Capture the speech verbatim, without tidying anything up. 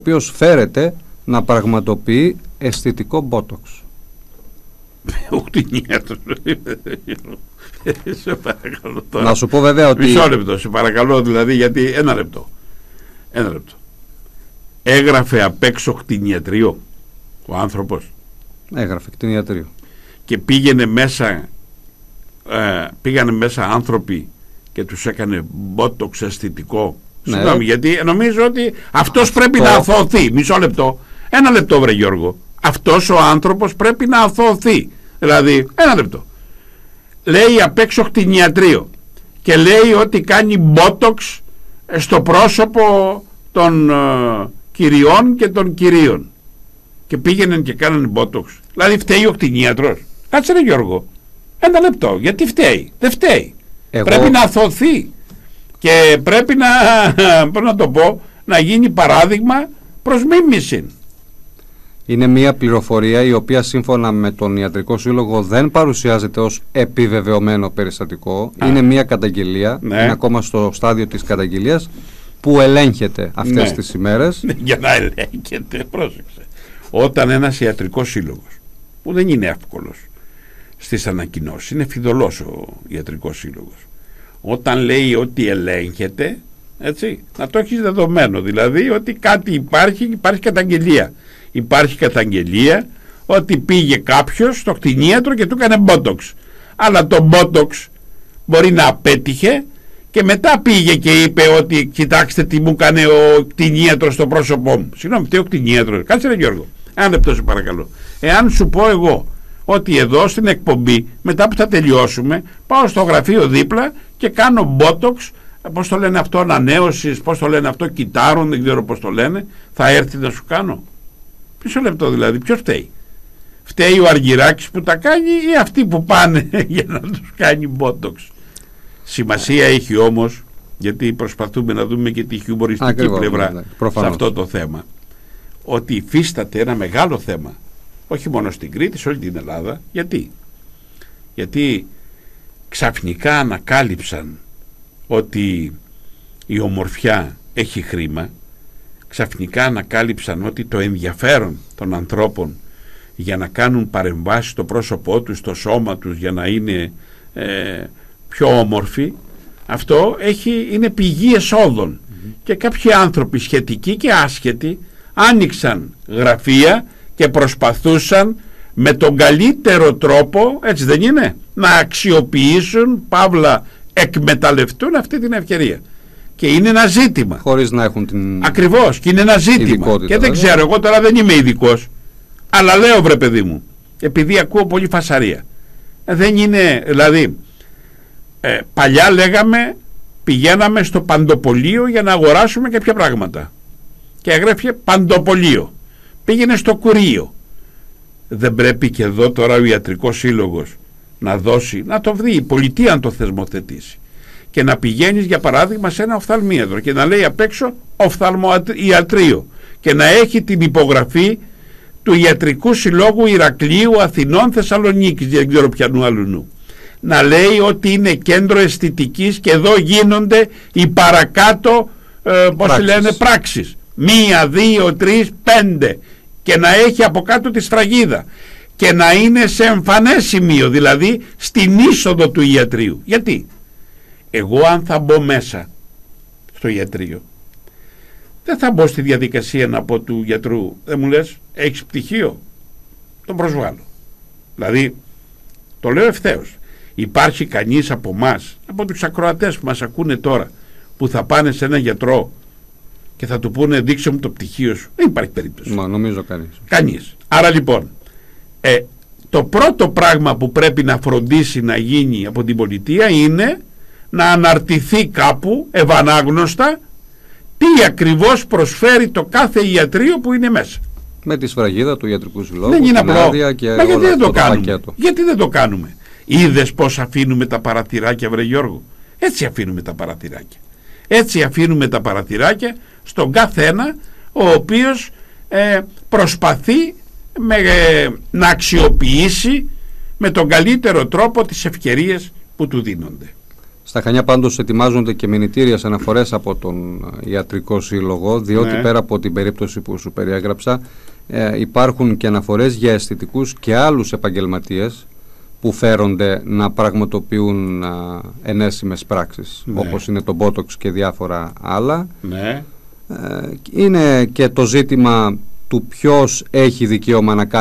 οποίος φέρεται να πραγματοποιεί αισθητικό μπότοξ. Σε παρακαλώ τώρα. Να σου πω βέβαια ότι... Μισό λεπτό, σε παρακαλώ, δηλαδή, γιατί ένα λεπτό. Ένα λεπτό. Έγραφε απ' έξω κτηνιατρίο ο άνθρωπος. Έγραφε κτηνιατρίο. Και πήγαινε μέσα, ε, πήγανε μέσα άνθρωποι και τους έκανε μπότοξ αισθητικό. Ναι. Συγγνώμη, γιατί νομίζω ότι αυτός Αυτό... πρέπει να αθωωθεί. Μισό λεπτό. Ένα λεπτό, βρε Γιώργο. Αυτός ο άνθρωπος πρέπει να αθωωθεί. Δηλαδή, ένα λεπτό. Λέει απ' έξω κτηνιατρίο και λέει ότι κάνει μπότοξ στο πρόσωπο των ε, κυριών και των κυρίων. Και πήγαιναν και κάνανε μπότοξ. Δηλαδή φταίει ο κτηνίατρος. Κάτσε ρε Γιώργο. Ένα λεπτό. Γιατί φταίει? Δεν φταίει. Εγώ... Πρέπει να αθωωθεί. Και πρέπει να, πώς να το πω, να γίνει παράδειγμα προς μίμηση. Είναι μια πληροφορία η οποία σύμφωνα με τον Ιατρικό Σύλλογο δεν παρουσιάζεται ως επιβεβαιωμένο περιστατικό. Α. Είναι μια καταγγελία, ναι. Είναι ακόμα στο στάδιο της καταγγελίας που ελέγχεται αυτές ναι. τις ημέρες. Ναι, για να ελέγχεται, πρόσεξε. Όταν ένας Ιατρικός Σύλλογος, που δεν είναι εύκολος στις ανακοινώσεις, είναι φιδωλός ο Ιατρικός Σύλλογος, όταν λέει ότι ελέγχεται, έτσι, να το έχεις δεδομένο, δηλαδή ότι κάτι υπάρχει, υπάρχει καταγγελία. Υπάρχει καταγγελία ότι πήγε κάποιος στο κτηνίατρο και του έκανε μπότοξ. Αλλά το μπότοξ μπορεί να απέτυχε και μετά πήγε και είπε ότι κοιτάξτε τι μου έκανε ο κτηνίατρος στο πρόσωπό μου. Συγγνώμη, τι ο κτηνίατρος? Κάτσε ρε Γιώργο, ένα λεπτό σε παρακαλώ. Εάν σου πω εγώ ότι εδώ στην εκπομπή, μετά που θα τελειώσουμε, πάω στο γραφείο δίπλα και κάνω μπότοξ, πώς το λένε αυτό, ανανέωσης, πώς το λένε αυτό, κυτάρων, δεν ξέρω πώς το λένε, θα έρθει να σου κάνω? Πίσω λεπτό δηλαδή, ποιος φταίει? Φταίει ο Αργυράκης που τα κάνει ή αυτοί που πάνε για να τους κάνει μπότοξ? Σημασία έχει όμως, γιατί προσπαθούμε να δούμε και τη χιουμοριστική Ακριβώς, πλευρά ναι, σε αυτό το θέμα, ότι υφίσταται ένα μεγάλο θέμα, όχι μόνο στην Κρήτη, σε όλη την Ελλάδα. Γιατί? Γιατί ξαφνικά ανακάλυψαν ότι η ομορφιά έχει χρήμα. Ξαφνικά ανακάλυψαν ότι το ενδιαφέρον των ανθρώπων για να κάνουν παρεμβάσεις στο πρόσωπό τους, στο σώμα τους, για να είναι ε, πιο όμορφοι, αυτό έχει, είναι πηγή εσόδων. Mm-hmm. Και κάποιοι άνθρωποι σχετικοί και άσχετοι άνοιξαν γραφεία και προσπαθούσαν με τον καλύτερο τρόπο, έτσι δεν είναι, να αξιοποιήσουν, παύλα εκμεταλλευτούν αυτή την ευκαιρία. Και είναι ένα ζήτημα. Χωρίς να έχουν την... Ακριβώς, και είναι ένα ζήτημα. Και δεν ξέρω, εγώ τώρα δεν είμαι ειδικός, αλλά λέω βρε παιδί μου, επειδή ακούω πολύ φασαρία. Δεν είναι, δηλαδή, ε, παλιά λέγαμε, πηγαίναμε στο Παντοπολείο για να αγοράσουμε κάποια πράγματα. Και έγραφε Παντοπολείο. Πήγαινε στο Κουρίο. Δεν πρέπει και εδώ τώρα ο Ιατρικός Σύλλογος να δώσει, να το βρει η πολιτεία, να το θεσμοθετήσει, και να πηγαίνεις για παράδειγμα σε ένα οφθαλμίατρο και να λέει απ' έξω οφθαλμοϊατρείο και να έχει την υπογραφή του Ιατρικού Συλλόγου Ηρακλείου, Αθηνών, Θεσσαλονίκης, δεν ξέρω ποιανού αλλού, να λέει ότι είναι κέντρο αισθητικής και εδώ γίνονται οι παρακάτω ε, πώς λένε, πράξεις, μία, δύο, τρεις, πέντε, και να έχει από κάτω τη σφραγίδα και να είναι σε εμφανές σημείο, δηλαδή στην είσοδο του ιατρείου. Γιατί εγώ αν θα μπω μέσα στο ιατρείο, δεν θα μπω στη διαδικασία να πω του γιατρού, δεν μου λες έχεις πτυχίο, τον προσβάλλω. Δηλαδή το λέω ευθέως. Υπάρχει κανείς από εμάς, από τους ακροατές που μας ακούνε τώρα, που θα πάνε σε έναν γιατρό και θα του πούνε δείξε μου το πτυχίο σου? Δεν υπάρχει περίπτωση. Μα νομίζω κανείς. Κανείς. Άρα λοιπόν ε, το πρώτο πράγμα που πρέπει να φροντίσει να γίνει από την πολιτεία είναι να αναρτηθεί κάπου ευανάγνωστα τι ακριβώς προσφέρει το κάθε ιατρείο που είναι μέσα. Με τη σφραγίδα του Ιατρικού Συλλόγου. Δεν είναι απλό. Και Μα γιατί δεν το, το κάνουμε? Πακέτο. Γιατί δεν το κάνουμε? Είδες πως αφήνουμε τα παρατηράκια, βρε Γιώργο? Έτσι αφήνουμε τα παρατηράκια. Έτσι αφήνουμε τα παρατηράκια στον καθένα ο οποίος ε, προσπαθεί με, ε, να αξιοποιήσει με τον καλύτερο τρόπο τις ευκαιρίες που του δίνονται. Στα Χανιά πάντως ετοιμάζονται και μηνυτήριες αναφορές από τον Ιατρικό Σύλλογο, διότι ναι. πέρα από την περίπτωση που σου περιέγραψα, ε, υπάρχουν και αναφορές για αισθητικούς και άλλους επαγγελματίες που φέρονται να πραγματοποιούν α, ενέσιμες πράξεις, ναι. όπως είναι το Botox και διάφορα άλλα. Ναι. Ε, είναι και το ζήτημα του ποιος έχει δικαίωμα να κάνει